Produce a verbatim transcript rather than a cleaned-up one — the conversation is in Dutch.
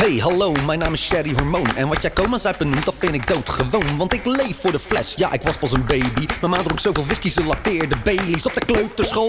Hey, hallo, mijn naam is Sherry Hormoon. En wat jij coma zuipen noemt, dat vind ik doodgewoon. Want ik leef voor de fles, ja, ik was pas een baby. Mijn ma dronk zoveel whisky, ze lacteerde Baileys op de kleuterschool.